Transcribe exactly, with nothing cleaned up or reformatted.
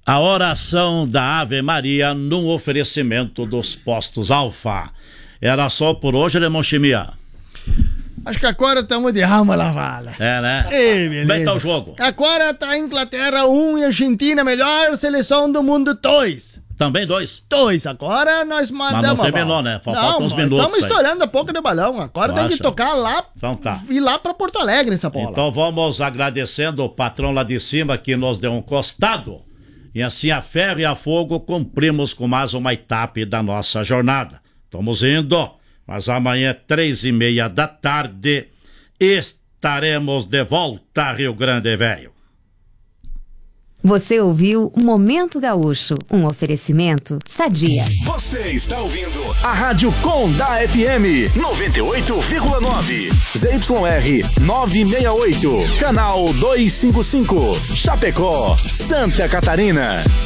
A oração da Ave Maria num oferecimento dos Postos Alfa. Era só por hoje, Lemão Chimia? Acho que agora estamos de alma lavada. É, né? Ei, beleza. Como é que tá o jogo? Agora tá Inglaterra um e Argentina, melhor seleção do mundo dois. Também dois? Dois. Agora nós mandamos. Mas não terminou, né? Faltam não, uns minutos. Estamos estourando a boca de balão. Agora Tu tem acha? que tocar lá. Então tá. Ir lá pra Porto Alegre nessa bola. Então vamos agradecendo o patrão lá de cima que nos deu um costado. E assim a ferro e a fogo cumprimos com mais uma etapa da nossa jornada. Estamos indo, mas amanhã, três e meia da tarde, estaremos de volta a Rio Grande, velho. Você ouviu Momento Gaúcho, um oferecimento Sadia. Você está ouvindo a Rádio Com da F M noventa e oito vírgula nove, Z Y R novecentos e sessenta e oito, canal duzentos e cinquenta e cinco, Chapecó, Santa Catarina.